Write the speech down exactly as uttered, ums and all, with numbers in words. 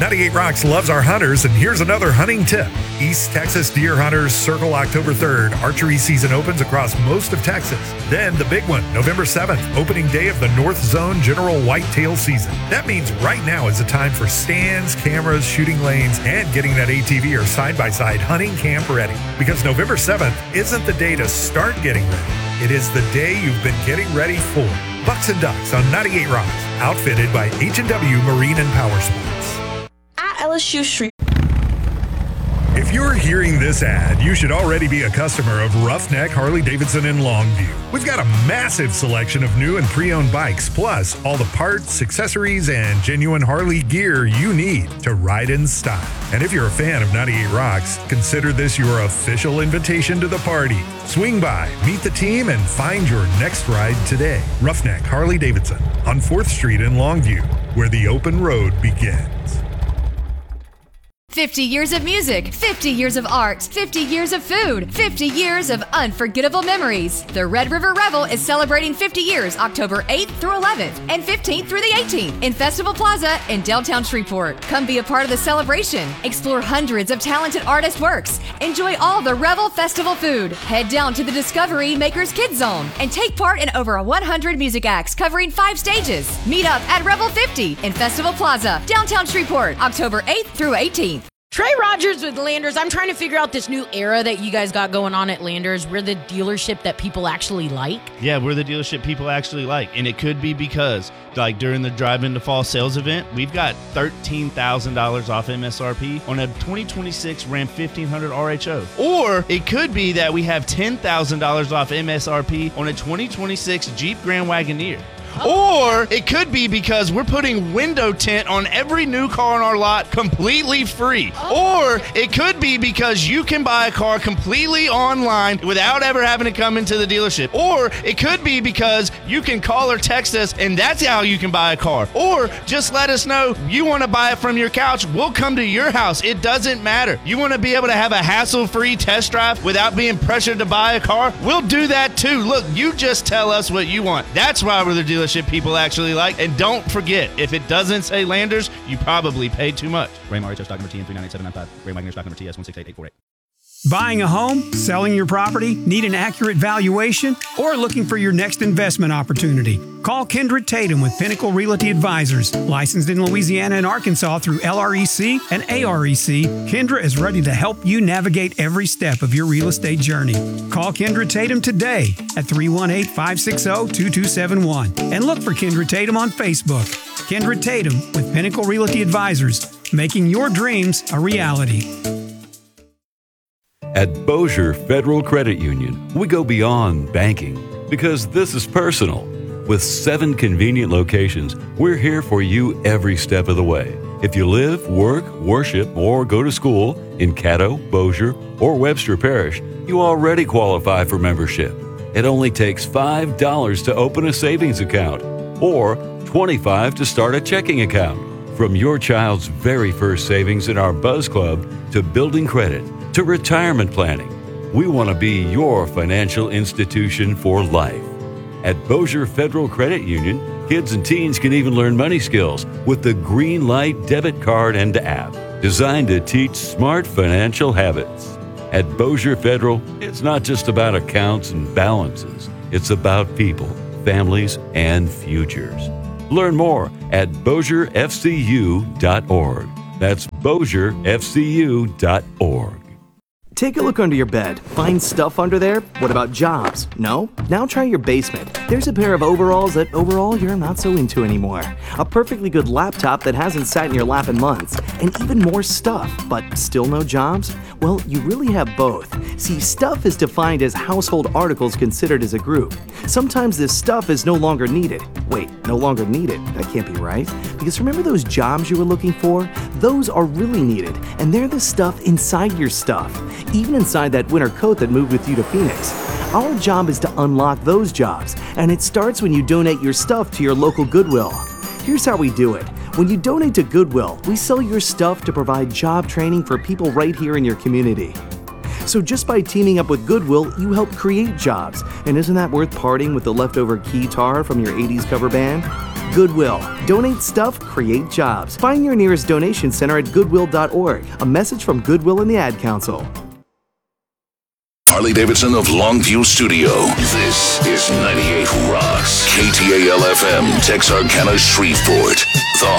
ninety-eight Rocks loves our hunters, and here's another hunting tip. East Texas deer hunters circle October third. Archery season opens across most of Texas. Then the big one, November seventh, opening day of the North Zone General Whitetail season. That means right now is the time for stands, cameras, shooting lanes, and getting that A T V or side-by-side hunting camp ready. Because November seventh isn't the day to start getting ready. It is the day you've been getting ready for. Bucks and Ducks on ninety-eight Rocks, outfitted by H and W Marine and Power Sports. At L S U Street. If you're hearing this ad, you should already be a customer of Roughneck Harley-Davidson in Longview. We've got a massive selection of new and pre-owned bikes, plus all the parts, accessories, and genuine Harley gear you need to ride in style. And if you're a fan of ninety-eight Rocks, consider this your official invitation to the party. Swing by, meet the team, and find your next ride today. Roughneck Harley-Davidson on fourth Street in Longview, where the open road begins. fifty years of music, fifty years of art, fifty years of food, fifty years of unforgettable memories. The Red River Revel is celebrating fifty years October eighth through eleventh and fifteenth through the eighteenth in Festival Plaza in downtown Shreveport. Come be a part of the celebration. Explore hundreds of talented artist works. Enjoy all the Revel Festival food. Head down to the Discovery Makers Kids Zone and take part in over one hundred music acts covering five stages. Meet up at Revel fifty in Festival Plaza, downtown Shreveport, October eighth through eighteenth. Trey Rogers with Landers. I'm trying to figure out this new era that you guys got going on at Landers. We're the dealership that people actually like. Yeah, we're the dealership people actually like. And it could be because, like, during the Drive Into Fall sales event, we've got thirteen thousand dollars off M S R P on a twenty twenty-six Ram fifteen hundred R H O. Or it could be that we have ten thousand dollars off M S R P on a twenty twenty-six Jeep Grand Wagoneer. Or it could be because we're putting window tint on every new car in our lot completely free. Or it could be because you can buy a car completely online without ever having to come into the dealership. Or it could be because you can call or text us and that's how you can buy a car. Or just let us know you want to buy it from your couch. We'll come to your house. It doesn't matter. You want to be able to have a hassle-free test drive without being pressured to buy a car? We'll do that too. Look, you just tell us what you want. That's why we're the dealership people actually like. And don't forget, if it doesn't say Landers, you probably paid too much. Ram R H O stock number T N three nine eight seven nine five. Ram Wagoneer stock number T S one six eight eight four eight. Buying a home, selling your property, need an accurate valuation, or looking for your next investment opportunity? Call Kendra Tatum with Pinnacle Realty Advisors. Licensed in Louisiana and Arkansas through L R E C and A R E C, Kendra is ready to help you navigate every step of your real estate journey. Call Kendra Tatum today at three one eight, five six zero, two two seven one and look for Kendra Tatum on Facebook. Kendra Tatum with Pinnacle Realty Advisors, making your dreams a reality. At Bossier Federal Credit Union, we go beyond banking because this is personal. With seven convenient locations, we're here for you every step of the way. If you live, work, worship, or go to school in Caddo, Bossier, or Webster Parish, you already qualify for membership. It only takes five dollars to open a savings account or twenty-five dollars to start a checking account. From your child's very first savings in our Buzz Club to building credit, to retirement planning, we want to be your financial institution for life. At Bossier Federal Credit Union, kids and teens can even learn money skills with the Green Light debit card and app, designed to teach smart financial habits. At Bossier Federal, it's not just about accounts and balances. It's about people, families, and futures. Learn more at bossier f c u dot org. That's bossier f c u dot org. Take a look under your bed. Find stuff under there? What about jobs? No? Now try your basement. There's a pair of overalls that overall you're not so into anymore. A perfectly good laptop that hasn't sat in your lap in months. And even more stuff, but still no jobs? Well, you really have both. See, stuff is defined as household articles considered as a group. Sometimes this stuff is no longer needed. Wait, no longer needed? That can't be right. Because remember those jobs you were looking for? Those are really needed, and they're the stuff inside your stuff. Even inside that winter coat that moved with you to Phoenix. Our job is to unlock those jobs, and it starts when you donate your stuff to your local Goodwill. Here's how we do it. When you donate to Goodwill, we sell your stuff to provide job training for people right here in your community. So just by teaming up with Goodwill, you help create jobs. And isn't that worth parting with the leftover keytar from your eighties cover band? Goodwill. Donate stuff, create jobs. Find your nearest donation center at goodwill dot org. A message from Goodwill and the Ad Council. Harley Davidson of Longview Studio. This is ninety-eight Rocks. K T A L F M, Texarkana, Shreveport. The